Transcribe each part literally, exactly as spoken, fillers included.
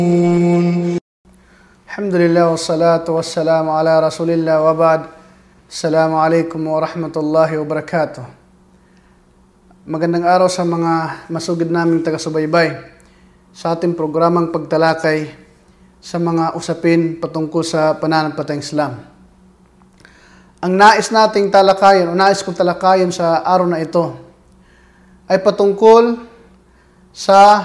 Alhamdulillah wassalatu wassalamu ala rasulillah wa ba'd. Assalamualaikum warahmatullahi wabarakatuh. Magandang araw sa mga masugid naming taga-subaybay sa ating programang pagtalakay sa mga usapin patungkol sa pananampalatayang Islam. Ang nais nating talakayin o nais kong talakayin sa araw na ito ay patungkol sa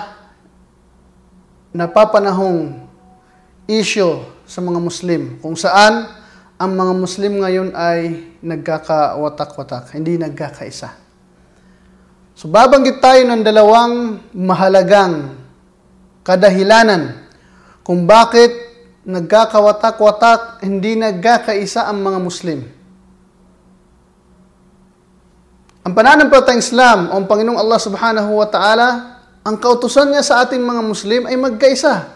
napapanahong issue sa mga Muslim, kung saan ang mga Muslim ngayon ay nagkakawatak-watak, hindi nagkakaisa. So babanggit tayo ng dalawang mahalagang kadahilanan kung bakit nagkakawatak-watak, hindi nagkakaisa ang mga Muslim. Ang pananampalatayang Islam o ang Panginoong Allah Subhanahu wa Ta'ala, ang kautusan niya sa ating mga Muslim ay magkaisa.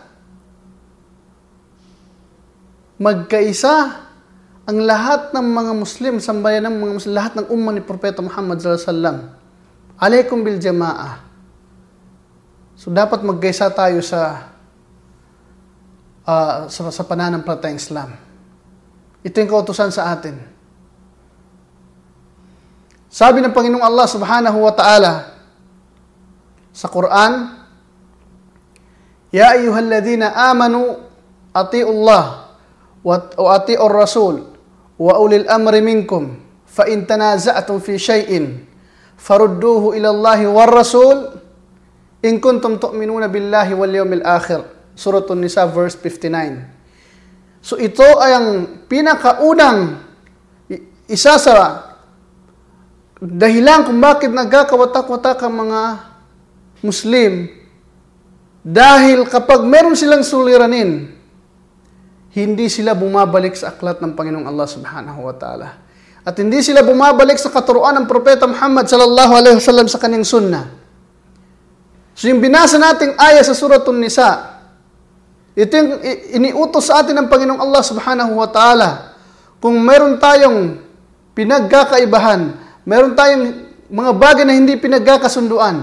Magkaisa ang lahat ng mga Muslim, sambayan ng mga Muslim, lahat ng umma ni Propeta Muhammad sallallahu alaihi wasallam. Alaikum bil jama'ah. So dapat magkaisa tayo sa uh, sa, sa pananampalatayang Islam. Ito yung kautusan sa atin. Sabi ng Panginoong Allah Subhanahu wa Ta'ala sa Quran, Ya ayyuhalladhina amanu ati'ullah wa ati'ur rasul wa ulil amri minkum fa in tanaza'tum fi shay'in farudduhu ila Allahi war rasul in kuntum tu'minuna billahi wal yawmil akhir. Suratul Nisa verse fifty-nine. So ito ay ang pinakaunang isa sa dahilan kung bakit nagkakawatak-watak ang mga Muslim, dahil kapag meron silang suliranin, hindi sila bumabalik sa aklat ng Panginoong Allah Subhanahu wa Ta'ala. At hindi sila bumabalik sa katuruan ng Propeta Muhammad sallallahu alaihi wasallam sa kanyang sunnah. So yung binasa nating aya sa Suratul Nisa, ito yung iniutos sa atin ng Panginoong Allah Subhanahu wa Ta'ala. Kung meron tayong pinagkakaibahan, meron tayong mga bagay na hindi pinagkakasunduan,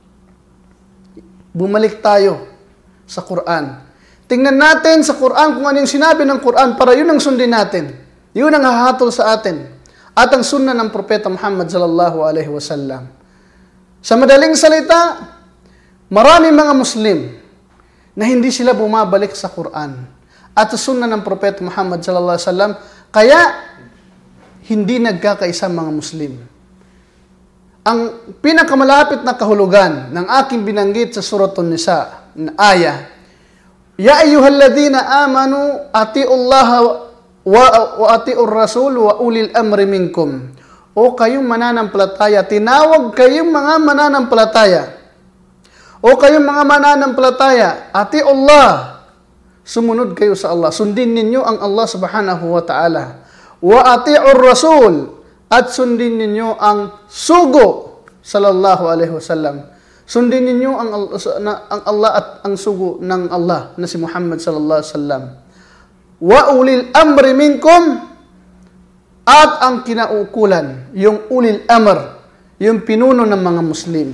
bumalik tayo sa Quran. Tingnan natin sa Quran kung ano yung sinabi ng Quran para yun ang sundin natin. Yun ang hahatol sa atin. At ang sunnah ng Propeta Muhammad sallallahu alaihi wasallam. Sa madaling salita, maraming mga Muslim na hindi sila bumabalik sa Quran at sa sunnah ng Propeta Muhammad sallallahu alaihi wasallam, kaya hindi nagkakaisa mga Muslim. Ang pinakamalapit na kahulugan ng aking binanggit sa Suratul Nisa na aya, Ya ayyuhalladhina amanu ati'ullaha wa, wa ati'ur rasul wa ulil amri minkum. O kayong mananampalataya, tinawag kayong mga mananampalataya. O kayong mga mananampalataya, ati'ullah, sumunod kayo sa Allah. Sundin ninyo ang Allah Subhanahu wa Ta'ala. Wa ati'ur rasul, at sundin ninyo ang sugo sallallahu alaihi wasallam. Sundin ninyo ang, ang Allah at ang sugo ng Allah na si Muhammad sallallahu alaihi wasallam. Wa ulil amri minkum, at ang kinaukulan, yung ulil amr, yung pinuno ng mga Muslim.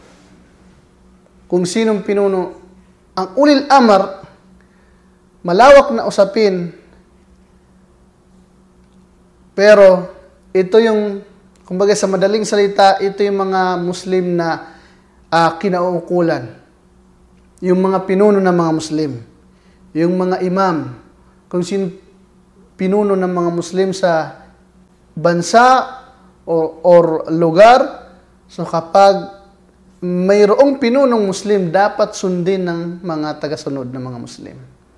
Kung sinong pinuno, ang ulil amr, malawak na usapin, pero ito yung, kumbaga sa madaling salita, ito yung mga Muslim na uh, kinauukulan. Yung mga pinuno ng mga Muslim. Yung mga imam. Kung sino pinuno ng mga Muslim sa bansa or, or lugar. So kapag mayroong pinunong Muslim, dapat sundin ng mga tagasunod ng mga Muslim.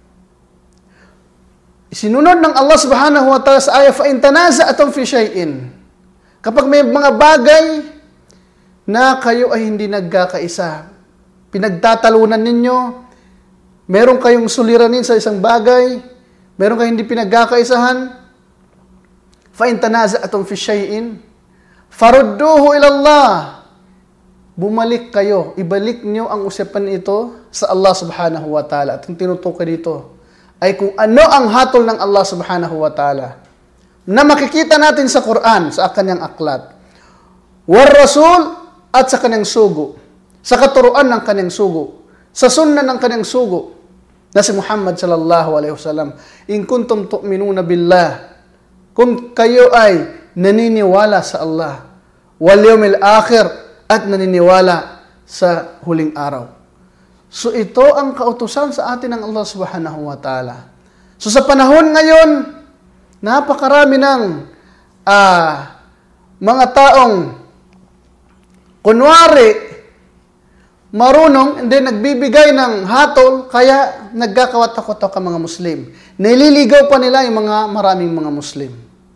Isinunod ng Allah Subhanahu wa Ta'ala sa ayah, فَإِن تَنَازَعْتُمْ فِي شَيْءٍ. Kapag may mga bagay na kayo ay hindi nagkakaisa, pinagtatalunan ninyo, meron kayong suliranin sa isang bagay, meron kayong hindi pinagkakaisahan, فَإِن تَنَازَعْتُمْ فِي شَيْءٍ فَرُدُّوهُ إِلَى اللَّهِ. Bumalik kayo, ibalik nyo ang usapan ito sa Allah Subhanahu wa Ta'ala. At ang tinutukoy dito ay kung ano ang hatol ng Allah Subhanahu wa Ta'ala na makikita natin sa Quran, sa kanyang aklat. War Rasul, at sa kanyang sugo. Sa katuruan ng kanyang sugo. Sa sunna ng kanyang sugo. na si Muhammad sallallahu alaihi wasallam. In kuntum tu'minuna billah, kung kayo ay naniniwala sa Allah, wal yawmil akhir, at naniniwala sa huling araw. So ito ang kautusan sa atin ng Allah subhanahu wa ta'ala. So sa panahon ngayon, napakarami ng uh, mga taong kunwari marunong, hindi nagbibigay ng hatol, kaya nagkakawatak-watak ang mga Muslim. Nililigaw pa nila yung mga maraming mga Muslim.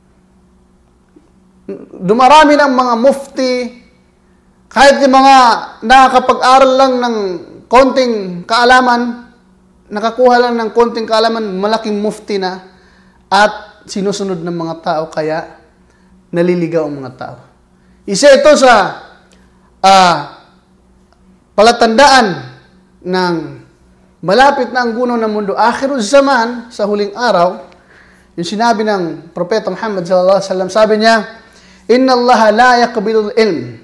Dumarami ng mga mufti, kahit yung mga nakakapag-aral lang ng konting kaalaman, nakakuha lang ng konting kaalaman, malaking mufti na, at sinusunod ng mga tao, kaya naliligaw ang mga tao. Isa ito sa uh, palatandaan ng malapit na ang guno ng mundo, akhirul zaman, sa huling araw. Yung sinabi ng Propeta Muhammad sallallahu alaihi wasallam, sabi niya, Inna Allah la yaqbidul ilm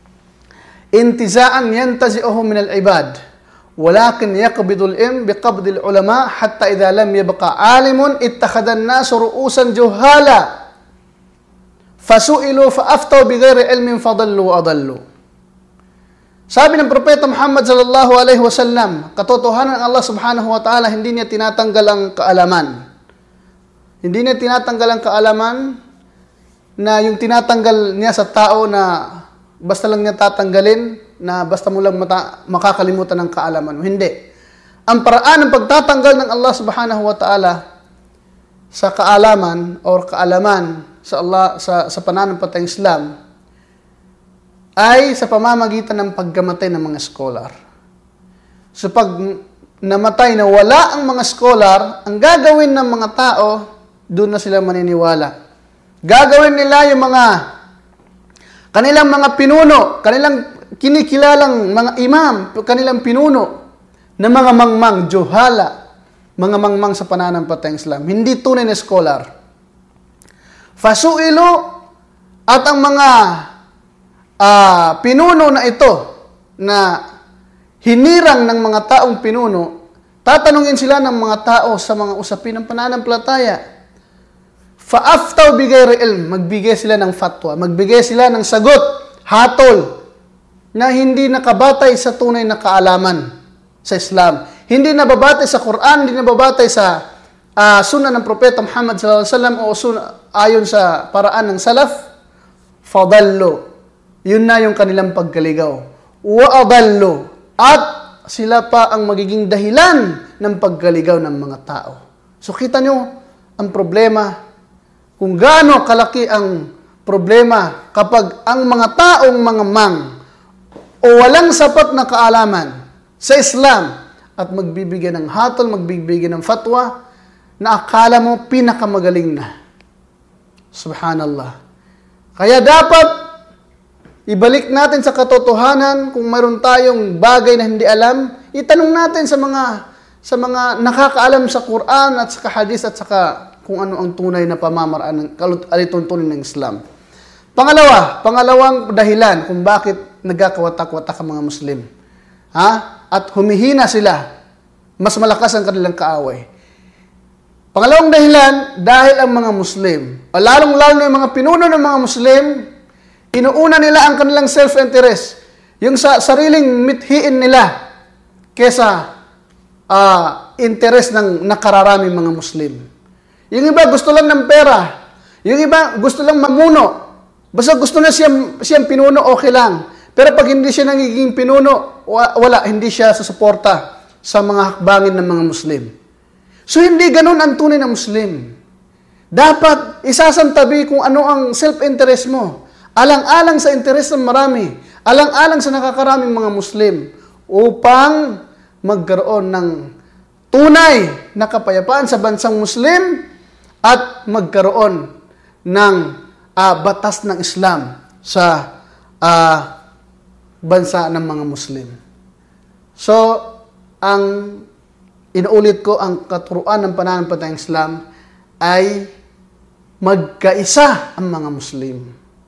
intiza'an yantazi'uhu min al-ibad, walakin yaqbidul ilm biqabdil ulama hatta idha lam yabqa alimun ittakhadhan nasu ru'usan juhala fasu'ilu fa'aftaw bighairi ilmin fadallu wa adallu. Sabi ng Propeta Muhammad sallallahu alaihi wasallam, katotohanan ng Allah subhanahu wa ta'ala, hindi niya tinatanggal ang kaalaman. Hindi niya tinatanggal ang kaalaman na yung tinatanggal niya sa tao na basta lang niya tatanggalin, na basta mo lang mata, makakalimutan ng kaalaman. Hindi. Ang paraan ng pagtatanggal ng Allah subhanahu wa ta'ala sa kaalaman or kaalaman sa Allah sa, sa pananampalatayang Islam ay sa pamamagitan ng pagkamatay ng mga scholar. So pag namatay na wala ang mga scholar, ang gagawin ng mga tao, doon na sila maniniwala. Gagawin nila yung mga kanilang mga pinuno, kanilang kinikilalang mga imam, kanilang pinuno, na mga mangmang, juhala, mga mangmang sa pananampalatayang Islam. Hindi tunay na scholar. Fasuilo, at ang mga uh, pinuno na ito, na hinirang ng mga taong pinuno, tatanungin sila ng mga tao sa mga usapin ng pananampalataya. Fa'aftaw bigay ilm, magbigay sila ng fatwa, magbigay sila ng sagot, hatol, na hindi nakabatay sa tunay na kaalaman sa Islam. Hindi nababatay sa Quran, hindi nababatay sa uh, sunnah ng Propeta Muhammad sallallahu alaihi wasallam o sunnah, ayon sa paraan ng salaf. Fadallo, yun na yung kanilang pagkaligaw. Wa adallo, at sila pa ang magiging dahilan ng pagkaligaw ng mga tao. So kita nyo ang problema, kung gaano kalaki ang problema kapag ang mga taong mga mang o walang sapat na kaalaman sa Islam at magbibigay ng hatol, magbibigay ng fatwa na akala mo pinakamagaling na. Subhanallah. Kaya dapat ibalik natin sa katotohanan, kung mayroon tayong bagay na hindi alam, itanong natin sa mga sa mga nakakaalam sa Quran at sa hadis at saka kung ano ang tunay na pamamaraan ng alituntunin ng Islam. Pangalawa, pangalawang dahilan kung bakit nagkakawatak-watak ang mga Muslim. Ha? At humihina sila. Mas malakas ang kanilang kaaway. Pangalawang dahilan, dahil ang mga Muslim, lalong-lalo na yung mga pinuno ng mga Muslim, inuuna nila ang kanilang self-interest. Yung sa sariling mithiin nila kesa uh, interest ng nakararaming mga Muslim. Yung iba gusto lang ng pera. Yung iba gusto lang mamuno. Basta gusto na siyang, siyang pinuno, okay lang. Pero pag hindi siya nagiging pinuno, wala, hindi siya susuporta sa mga hakbangin ng mga Muslim. So hindi ganun ang tunay na Muslim. Dapat isasantabi kung ano ang self-interest mo. Alang-alang sa interest ng marami. Alang-alang sa nakakaraming mga Muslim. Upang magkaroon ng tunay na kapayapaan sa bansang Muslim at magkaroon ng uh, batas ng Islam sa uh, bansa ng mga Muslim. So, ang inuulit ko, ang katuruan ng pananampalatayang Islam ay magkaisa ang mga Muslim.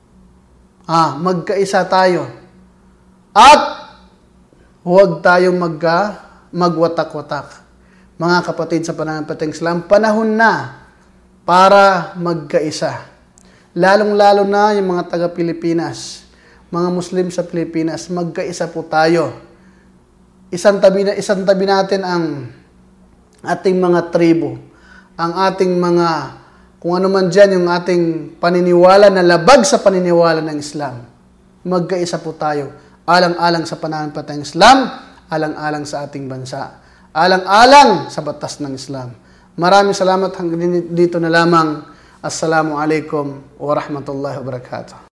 Ah, magkaisa tayo. At huwag tayong magka, magwatak-watak. Mga kapatid sa pananampalatayang Islam, panahon na para magkaisa. Lalong-lalo na yung mga taga-Pilipinas, mga Muslim sa Pilipinas, magkaisa po tayo. Isang tabi, na, isang tabi natin ang ating mga tribo, ang ating mga, kung ano man dyan, yung ating paniniwala na labag sa paniniwala ng Islam. Magkaisa po tayo, alang-alang sa pananampalatayang Islam, alang-alang sa ating bansa, alang-alang sa batas ng Islam. Maraming salamat hanggang dito na lamang. Assalamu alaikum wa rahmatullahi wa barakatuh.